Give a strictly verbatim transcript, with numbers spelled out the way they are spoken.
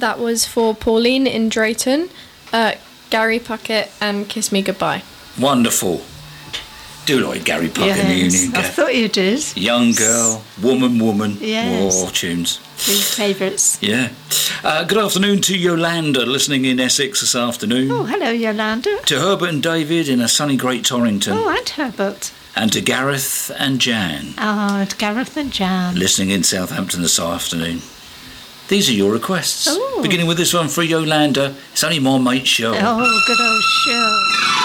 that was for Pauline in Drayton, uh, Gary Puckett, and Kiss Me Goodbye. Wonderful. Do like Gary Puckett Yes, in the Union I Gap. thought you did. Young Girl, Woman, Woman. Yes. War tunes. These favourites. Yeah. Uh, good afternoon to Yolanda, listening in Essex this afternoon. Oh, hello, Yolanda. To Herbert and David in a sunny Great Torrington. Oh, and Herbert. And to Gareth and Jan, Oh, and Gareth and Jan. listening in Southampton this afternoon. These are your requests. Oh. Beginning with this one for Yolanda. It's only my mate's show. Oh, good old show.